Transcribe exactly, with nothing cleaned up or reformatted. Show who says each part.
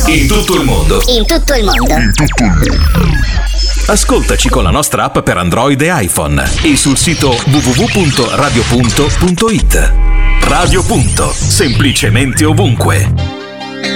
Speaker 1: In tutto il mondo.
Speaker 2: In tutto il mondo.
Speaker 1: In tutto il mondo. Ascoltaci con la nostra app per Android e iPhone e sul sito w w w punto radio punto it. Radio Punto, semplicemente ovunque.